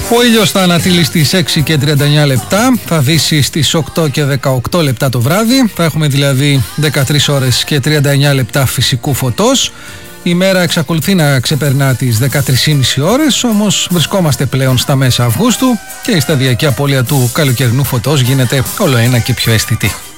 Ο ήλιος θα ανατείλει στις 6 και 39 λεπτά, θα δύσει στις 8 και 18 λεπτά το βράδυ, θα έχουμε δηλαδή 13 ώρες και 39 λεπτά φυσικού φωτός. Η μέρα εξακολουθεί να ξεπερνά τις 13,5 ώρες, όμως βρισκόμαστε πλέον στα μέσα Αυγούστου και η σταδιακή απώλεια του καλοκαιρινού φωτός γίνεται όλο ένα και πιο αισθητή.